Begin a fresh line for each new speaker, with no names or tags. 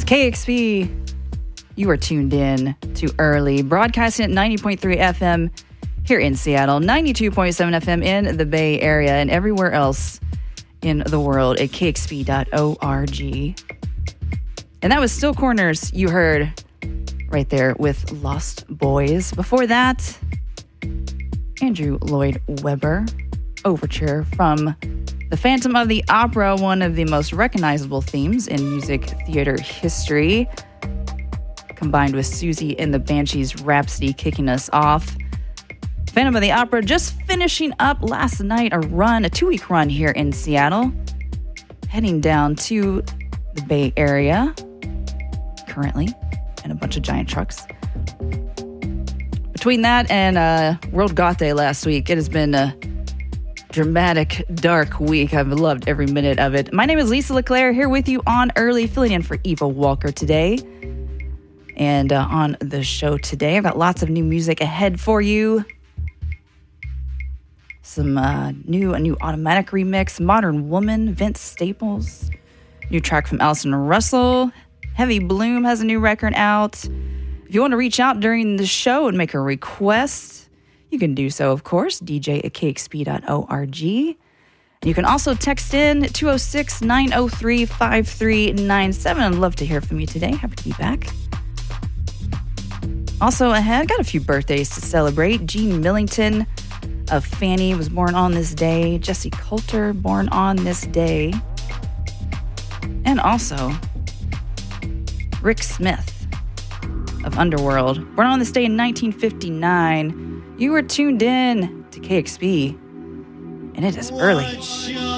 KXP, you are tuned in to Early, broadcasting at 90.3 FM here in Seattle, 92.7 FM in the Bay Area, and everywhere else in the world at kxp.org. And that was Still Corners you heard right there with Lost Boys. Before that, Andrew Lloyd Webber, Overture from The Phantom of the Opera, one of the most recognizable themes in music theater history, combined with Susie and the Banshees' Rhapsody kicking us off. Phantom of the Opera just finishing up last night a 2-week run here in Seattle, heading down to the Bay Area currently in a bunch of giant trucks. Between that and World Goth Day last week, it has been a dramatic, dark week. I've loved every minute of it. My name is Lisa LeClaire, here with you on Early, filling in for Eva Walker today. And on the show today, I've got lots of new music ahead for you. Some a new Automatic remix, Modern Woman, Vince Staples. New track from Allison Russell. Heavy Bloom has a new record out. If you want to reach out during the show and make a request, you can do so, of course, dj@kxp.org. And you can also text in 206-903-5397. I'd love to hear from you today. Happy to be back. Also ahead, got a few birthdays to celebrate. Gene Millington of Fanny was born on this day. Jesse Coulter, born on this day. And also Rick Smith of Underworld, born on this day in 1959. You are tuned in to KXP, and it is early.